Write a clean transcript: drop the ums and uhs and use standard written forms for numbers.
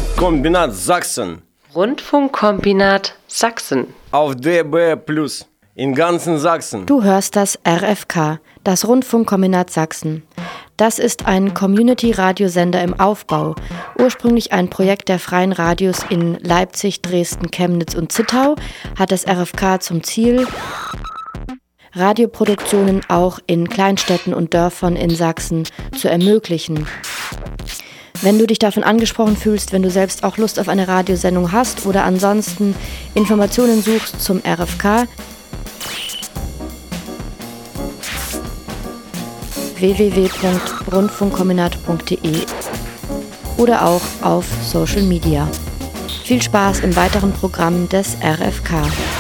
Rundfunkkombinat Sachsen. Rundfunkkombinat Sachsen. Auf DAB+ in ganzen Sachsen. Du hörst das RFK, das Rundfunkkombinat Sachsen. Das ist ein Community-Radiosender im Aufbau. Ursprünglich ein Projekt der freien Radios in Leipzig, Dresden, Chemnitz und Zittau, hat das RFK zum Ziel, Radioproduktionen auch in Kleinstädten und Dörfern in Sachsen zu ermöglichen. Wenn du dich davon angesprochen fühlst, wenn du selbst auch Lust auf eine Radiosendung hast oder ansonsten Informationen suchst zum RFK, www.rundfunkkombinat.de oder auch auf Social Media. Viel Spaß im weiteren Programm des RFK.